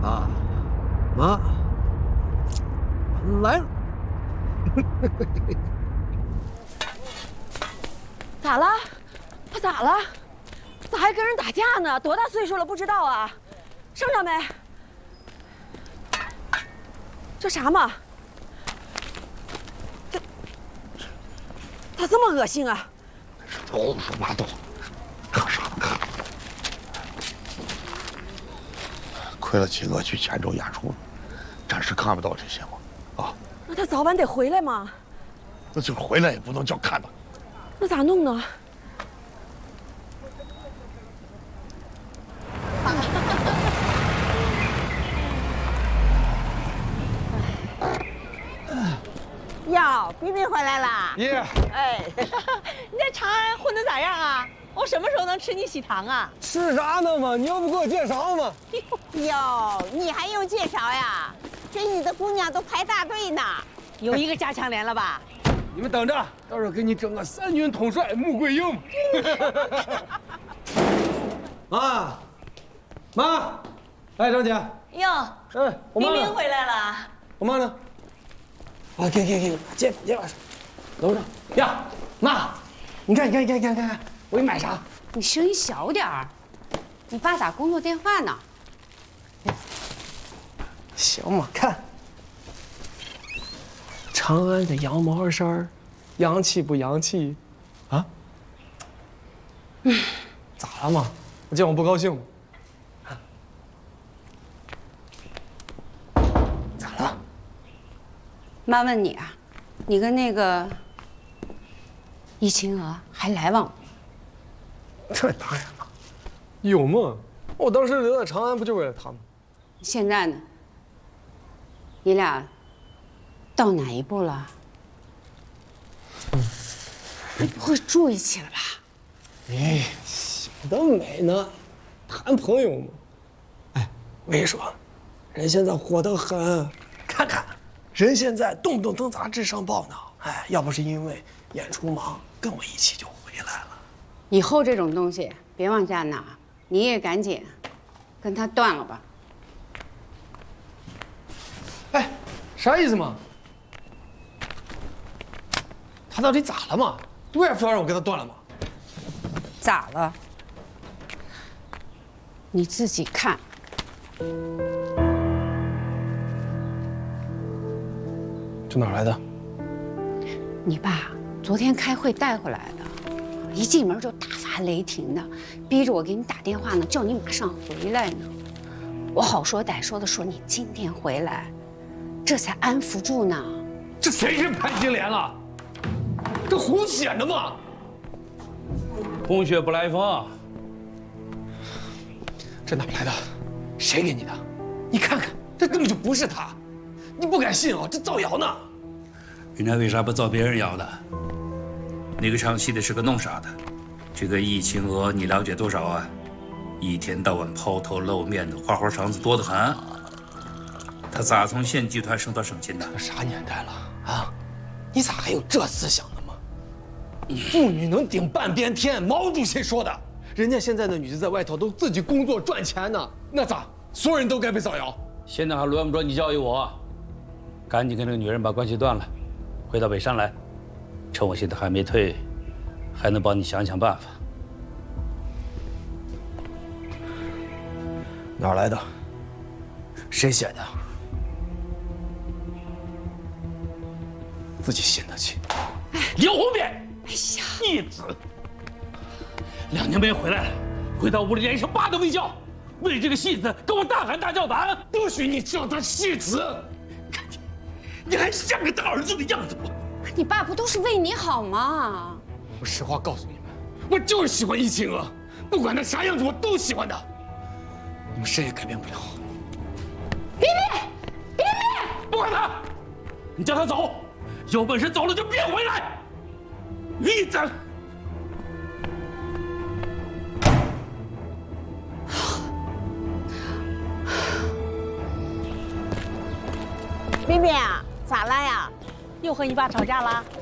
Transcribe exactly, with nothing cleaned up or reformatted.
啊，妈，来了。 咋了？他咋了？咋还跟人打架呢？多大岁数了不知道啊？剩下没？这啥嘛？这他这么恶心啊？ 胡说八道，看啥看？亏了秦娥去泉州演出了，暂时看不到这些嘛。啊， 那他早晚得回来嘛。 那就是回来也不能叫看的。 那咋弄呢？ 哟，冰冰回来啦！ 爷， 哎，你在长安混得咋样啊？我什么时候能吃你喜糖啊？ 吃啥呢嘛？你要不给我介绍嘛？ 哟，你还用介绍呀？追你的姑娘都排大队呢。有一个加强连了吧？ 你们等着，到时候给你整个三军统帅穆桂英。妈，妈，哎，张姐。 哟， 哎，我妈呢？ 冰冰回来了。 我妈呢？啊，给给给，借借把手，等着呀，妈，你看你看你看你看看看，我给你买啥？ 你声音小点儿，你爸打工作电话呢。 行嘛，看，长安的羊毛衫，洋气不洋气？啊？嗯，咋了嘛？见我不高兴吗？咋了？ 妈问你啊，你跟那个易秦娥还来往吗？ 这当然了，有嘛？我当时留在长安不就为了他吗？ 现在呢？你俩到哪一步了？你不会住一起了吧？ 哎，想得美呢，谈朋友嘛。哎，我跟你说，人现在火得很，看看，人现在动不动登杂志上报呢。哎，要不是因为演出忙，跟我一起就回来了。 以后这种东西别往家拿，你也赶紧跟他断了吧。 哎，啥意思嘛？他到底咋了嘛？为啥非要让我跟他断了嘛？ 咋了？你自己看。 这哪来的？ 你爸昨天开会带回来的，一进门就大发雷霆的，逼着我给你打电话呢，叫你马上回来呢。我好说歹说的说你今天回来，这才安抚住呢。 这谁是潘金莲了？这胡写的嘛！ 空穴不来风。 这哪来的？谁给你的？你看看，这根本就不是他！你不敢信啊？这造谣呢！ 人家为啥不造别人谣的？那个唱戏的是个弄傻的，这个易秦娥你了解多少啊？一天到晚抛头露面的，花花肠子多得很。他咋从县剧团升到省亲的？ 这啥年代了啊？你咋还有这思想呢嘛？妇女能顶半边天，毛主席说的。人家现在的女子在外头都自己工作赚钱呢，那咋？所有人都该被造谣？ 现在还轮不着你教育我，赶紧跟这个女人把关系断了，回到北山来，趁我现在还没退，还能帮你想想办法。 哪来的？谁写的？自己信得起？ 有后面！ 哎呀， 义子，两年没回来了，回到屋里连一声爸都没叫，为这个戏子跟我大喊大叫的， 不许你叫他戏子！ 看你，你还像个大儿子的样子不？ 你爸不都是为你好吗？ 我实话告诉你们，我就是喜欢易秦娥，不管她啥样子，我都喜欢她。你们谁也改变不了。 别别别别！ 不管他，你叫他走，有本事走了就别回来。义子， 冰冰啊，咋了呀？又和你爸吵架了？